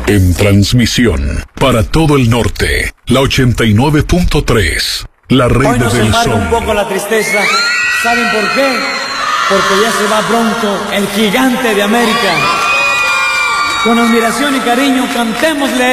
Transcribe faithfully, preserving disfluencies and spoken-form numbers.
En transmisión para todo el norte, la ochenta y nueve punto tres, la red Hoy nos del embarga sol. un poco la tristeza. ¿Saben por qué? Porque ya se va pronto el gigante de América. Con admiración y cariño, cantémosle.